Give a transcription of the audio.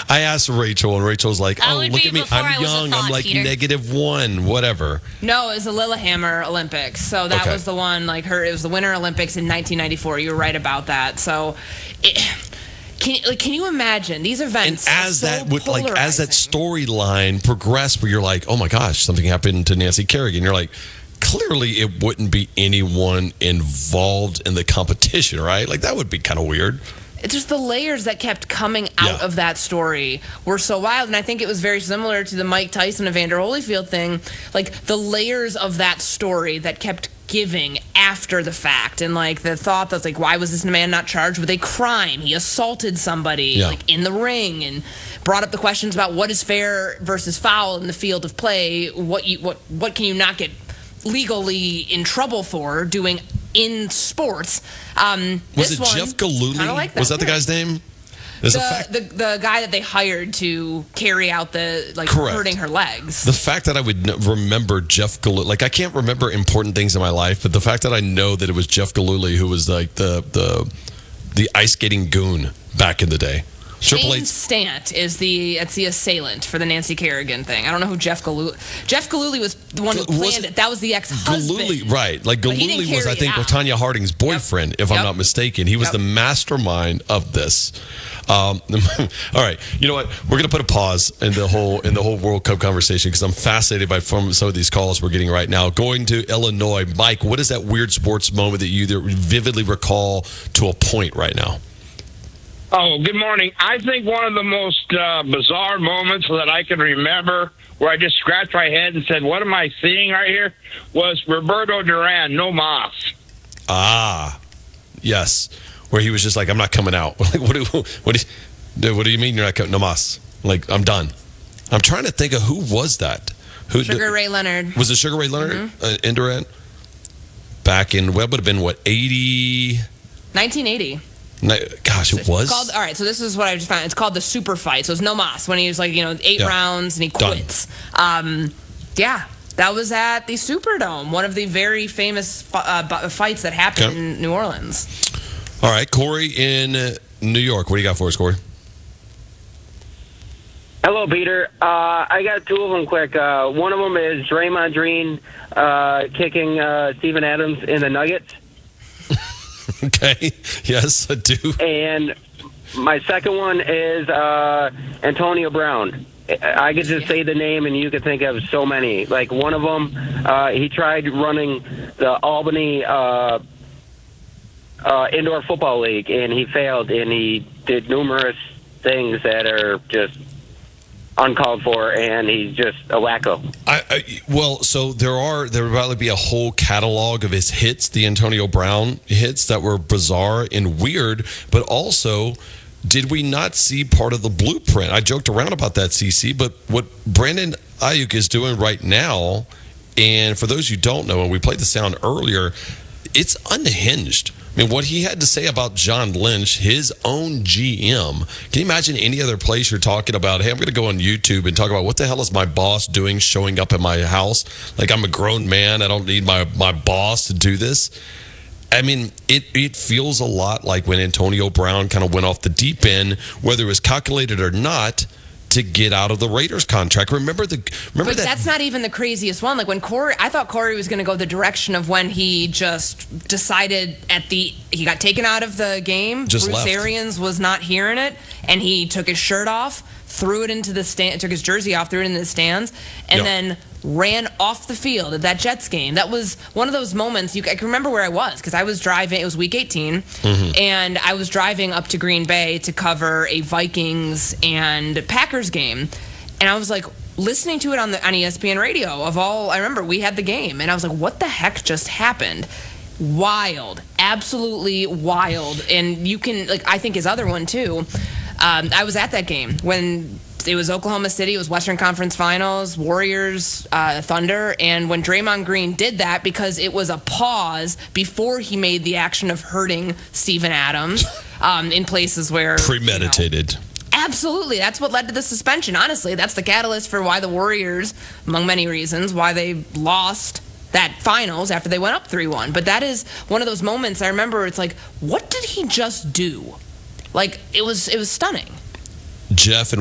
I asked Rachel, and Rachel's like, That "Oh, would look be at me! before I I'm was a young. thought, I'm like Peter. -1, whatever." No, it was the Lillehammer Olympics. So that Okay. was the one, it was the Winter Olympics in 1994. You were right about that. So, can you imagine these And events? as so that would as that polarizing. storyline progressed, where you're like, "Oh my gosh, something happened to Nancy Kerrigan," you're like, clearly it wouldn't be anyone involved in the competition, right? Like that would be kind of weird. It's just the layers that kept coming out Yeah. of that story were so wild. And I think it was very similar to the Mike Tyson and Evander Holyfield thing. Like the layers of that story that kept giving after the fact. And like the thought that's like, why was this man not charged with a crime? He assaulted somebody Yeah. like in the ring, and brought up the questions about what is fair versus foul in the field of play. What can you not get legally in trouble for doing in sports? Was This it one, Jeff Gillooly? kinda like Was that the yeah. guy's name? There's a fact. The guy that they hired to carry out the Correct. hurting her legs. The fact that I would remember Jeff Gillooly, like I can't remember important things in my life, but the fact that I know that it was Jeff Gillooly who was like the ice skating goon back in the day. Triple Shane H. Stant is the assailant for the Nancy Kerrigan thing. I don't know who Jeff Gillooly. Jeff Gillooly was the one who Was planned it it. That was the ex-husband. Gillooly, right? Like But he didn't Gillooly was, I carry it think, out. Tanya Harding's boyfriend, if I'm Yep. not mistaken. He was Yep. the mastermind of this. All right, you know what? We're going to put a pause in the whole World Cup conversation because I'm fascinated by some of these calls we're getting right now. Going to Illinois, Mike. What is that weird sports moment that you vividly recall to a point right now? Oh, good morning. I think one of the most bizarre moments that I can remember where I just scratched my head and said, what am I seeing right here, was Roberto Duran, no mas. Ah, yes. Where he was just like, I'm not coming out. Like, what do you mean you're not coming? No mas. Like, I'm done. I'm trying to think of who was that. Sugar Ray Leonard. Was it Sugar Ray Leonard in Durant? Back in, what would have been, 80? 1980. Gosh, it was? All right, so this is what I just found. It's called the super fight. So it's no mas when he was 8 Yeah. rounds and he Done. quits. Yeah, that was at the Superdome, one of the very famous fights that happened Okay. in New Orleans. All right, Corey in New York. What do you got for us, Corey? Hello, Peter. I got two of them quick. One of them is Draymond Green kicking Steven Adams in the Nuggets. Okay. Yes, I do. And my second one is Antonio Brown. I could just say the name, and you could think of so many. Like one of them, he tried running the Albany indoor football league, and he failed, and he did numerous things that are just uncalled for, and he's just a wacko. Well, so there would probably be a whole catalog of his hits, the Antonio Brown hits that were bizarre and weird, but also, did we not see part of the blueprint? I joked around about that, CC, but what Brandon Ayuk is doing right now, and for those who don't know, and we played the sound earlier, it's unhinged. I mean, what he had to say about John Lynch, his own GM. Can you imagine any other place you're talking about, hey, I'm going to go on YouTube and talk about what the hell is my boss doing showing up at my house? Like, I'm a grown man. I don't need my boss to do this. I mean, it feels a lot like when Antonio Brown kind of went off the deep end, whether it was calculated or not, to get out of the Raiders contract. Remember But that? that's not even the craziest one. Like when I thought Corey was going to go the direction of when he just decided he got taken out of the game. Just Bruce left. Arians was not hearing it, and he took his shirt off, threw it into the stand, took his jersey off, threw it into the stands, and Yep. then ran off the field at that Jets game. That was one of those moments. I can remember where I was because I was driving. It was Week 18, and I was driving up to Green Bay to cover a Vikings and Packers game, and I was like listening to it on ESPN radio. I remember we had the game, and I was like, "What the heck just happened?" Wild, absolutely wild, and you can I think his other one too. I was at that game when it was Oklahoma City. It was Western Conference Finals, Warriors, Thunder. And when Draymond Green did that, because it was a pause before he made the action of hurting Steven Adams in places where... Premeditated. Absolutely. That's what led to the suspension. Honestly, that's the catalyst for why the Warriors, among many reasons, why they lost that finals after they went up 3-1. But that is one of those moments I remember. It's like, what did he just do? Like, it was stunning. Jeff and